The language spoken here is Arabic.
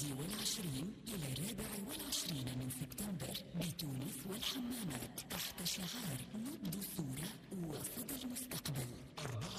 21 إلى 24 من سبتمبر بتونس والحمامات تحت شعار نبض الصورة وصدى المستقبل.